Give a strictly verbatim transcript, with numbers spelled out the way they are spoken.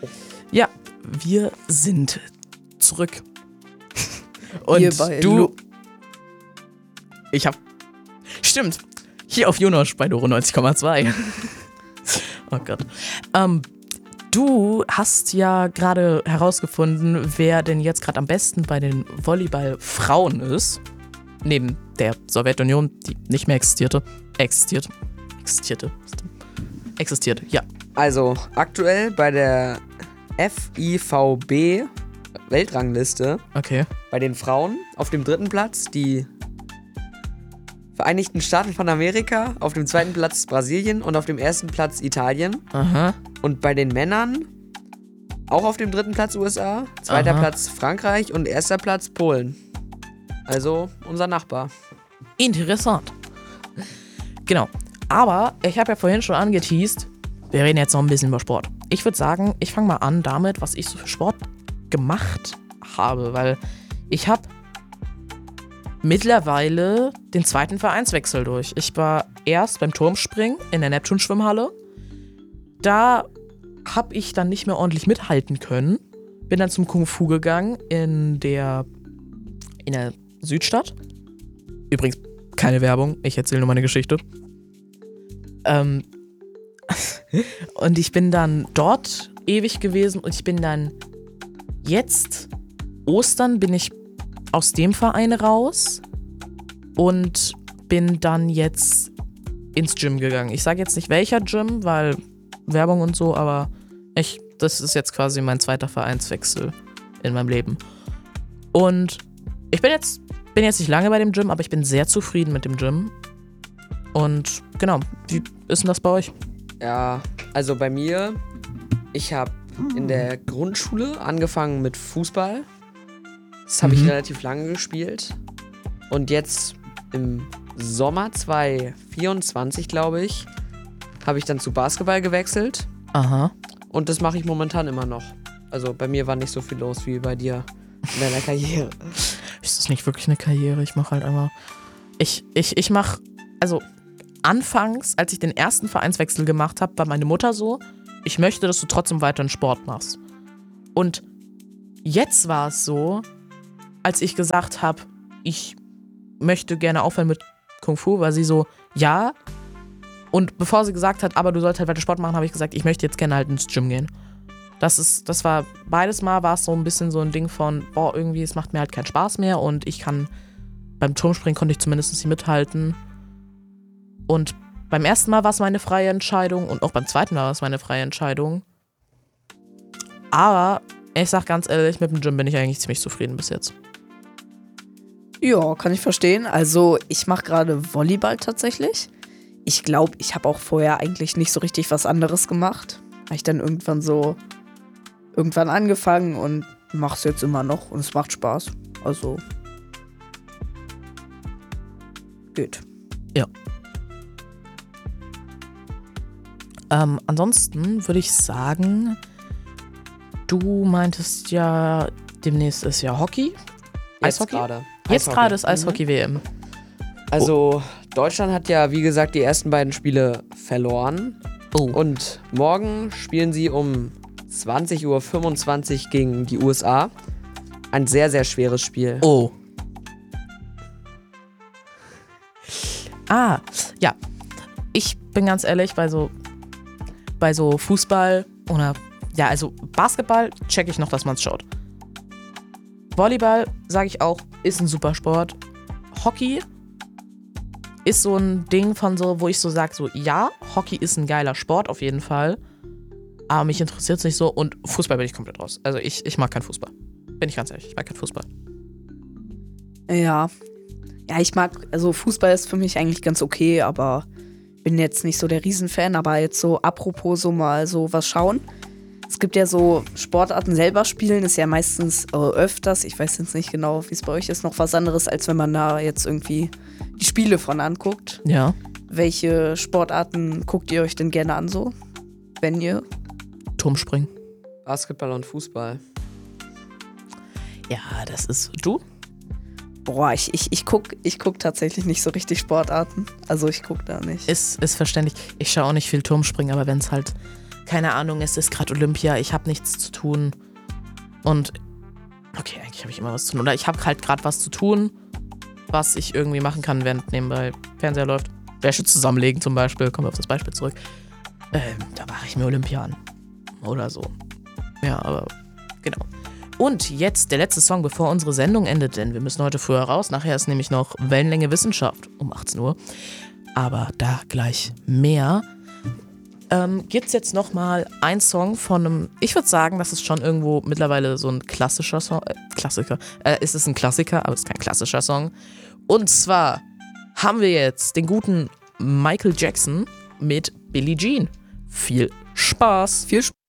Ja, wir sind zurück. Und Hier bei du... Lu- ich hab... Stimmt. Hier auf Junosch bei Doro neunzig Komma zwei. Oh Gott. Ähm, du hast ja gerade herausgefunden, wer denn jetzt gerade am besten bei den Volleyball-Frauen ist. Neben der Sowjetunion, die nicht mehr existierte. Existiert. Existierte. Existiert, ja. Also, aktuell bei der F I V B Weltrangliste Okay. bei den Frauen auf dem dritten Platz die Vereinigten Staaten von Amerika, auf dem zweiten Platz Brasilien und auf dem ersten Platz Italien. Aha. Und bei den Männern auch auf dem dritten Platz U S A, zweiter Aha. Platz Frankreich und erster Platz Polen. Also unser Nachbar. Interessant. Genau. Aber ich habe ja vorhin schon angeteased, wir reden jetzt noch ein bisschen über Sport. Ich würde sagen, ich fange mal an damit, was ich so für Sport gemacht habe, weil ich habe mittlerweile den zweiten Vereinswechsel durch. Ich war erst beim Turmspringen in der Neptun-Schwimmhalle. Da habe ich dann nicht mehr ordentlich mithalten können. Bin dann zum Kung Fu gegangen in der, in der Südstadt. Übrigens, keine Werbung, ich erzähle nur meine Geschichte. Ähm, und ich bin dann dort ewig gewesen und ich bin dann jetzt, Ostern, bin ich aus dem Verein raus und bin dann jetzt ins Gym gegangen. Ich sage jetzt nicht welcher Gym, weil Werbung und so, aber ich, das ist jetzt quasi mein zweiter Vereinswechsel in meinem Leben. Und ich bin jetzt, bin jetzt nicht lange bei dem Gym, aber ich bin sehr zufrieden mit dem Gym. Und genau, wie ist denn das bei euch? Ja, also bei mir, ich habe in der Grundschule angefangen mit Fußball. Das habe Mhm. ich relativ lange gespielt. Und jetzt im Sommer zwanzig vierundzwanzig, glaube ich, habe ich dann zu Basketball gewechselt. Aha. Und das mache ich momentan immer noch. Also bei mir war nicht so viel los wie bei dir in deiner Karriere. Ist das nicht wirklich eine Karriere? Ich mache halt einfach. Ich, ich, ich mache. Also, anfangs, als ich den ersten Vereinswechsel gemacht habe, war meine Mutter so: Ich möchte, dass du trotzdem weiter einen Sport machst. Und jetzt war es so, als ich gesagt habe, ich möchte gerne aufhören mit Kung Fu, war sie so: Ja. Und bevor sie gesagt hat, aber du sollst halt weiter Sport machen, habe ich gesagt, ich möchte jetzt gerne halt ins Gym gehen. Das ist, das war, beides Mal war es so ein bisschen so ein Ding von, boah, irgendwie, es macht mir halt keinen Spaß mehr und ich kann, beim Turmspringen konnte ich zumindest nicht mithalten. Und beim ersten Mal war es meine freie Entscheidung und auch beim zweiten Mal war es meine freie Entscheidung. Aber ich sag ganz ehrlich, mit dem Gym bin ich eigentlich ziemlich zufrieden bis jetzt. Ja, kann ich verstehen. Also ich mache gerade Volleyball tatsächlich. Ich glaube, ich habe auch vorher eigentlich nicht so richtig was anderes gemacht. Habe ich dann irgendwann so irgendwann angefangen und mache es jetzt immer noch und es macht Spaß. Also geht. Ja. Ähm, ansonsten würde ich sagen, du meintest ja, demnächst ist ja Hockey. Jetzt Eishockey? gerade. Jetzt Eishockey. gerade ist Eishockey-W M. Also Deutschland hat ja, wie gesagt, die ersten beiden Spiele verloren. Oh. Und morgen spielen sie um zwanzig Uhr fünfundzwanzig gegen die U S A. Ein sehr, sehr schweres Spiel. Oh. Ah, ja. Ich bin ganz ehrlich, bei so, bei so Fußball oder, ja, also Basketball checke ich noch, dass man es schaut. Volleyball, sage ich auch, ist ein super Sport. Hockey ist so ein Ding von so, wo ich so sage, so, ja, Hockey ist ein geiler Sport auf jeden Fall, aber mich interessiert es nicht so und Fußball bin ich komplett raus. Also ich, ich mag keinen Fußball. Bin ich ganz ehrlich, ich mag keinen Fußball. Ja. Ja, ich mag, also Fußball ist für mich eigentlich ganz okay, aber bin jetzt nicht so der Riesenfan, aber jetzt so apropos so mal so was schauen. Es gibt ja so Sportarten selber spielen, ist ja meistens äh, öfters, ich weiß jetzt nicht genau, wie es bei euch ist, noch was anderes, als wenn man da jetzt irgendwie die Spiele von anguckt. Ja. Welche Sportarten guckt ihr euch denn gerne an so, wenn ihr? Turmspringen. Basketball und Fußball. Ja, das ist, du? Boah, ich, ich, ich guck, ich guck tatsächlich nicht so richtig Sportarten. Also ich guck da nicht. Ist, ist verständlich. Ich schaue auch nicht viel Turmspringen, aber wenn es halt, keine Ahnung, es ist gerade Olympia, ich habe nichts zu tun. Und, okay, eigentlich habe ich immer was zu tun. Oder ich habe halt gerade was zu tun, was ich irgendwie machen kann, während nebenbei Fernseher läuft. Wäsche zusammenlegen zum Beispiel, kommen wir auf das Beispiel zurück. Ähm, da mache ich mir Olympia an. Oder so. Ja, aber genau. Und jetzt der letzte Song, bevor unsere Sendung endet, denn wir müssen heute früher raus. Nachher ist nämlich noch Wellenlänge Wissenschaft um achtzehn Uhr. Aber da gleich mehr. Ähm, gibt's jetzt nochmal einen Song von einem, ich würde sagen, das ist schon irgendwo mittlerweile so ein klassischer Song, äh, Klassiker, äh, ist es ein Klassiker, aber es ist kein klassischer Song. Und zwar haben wir jetzt den guten Michael Jackson mit Billie Jean. Viel Spaß. Viel Spaß.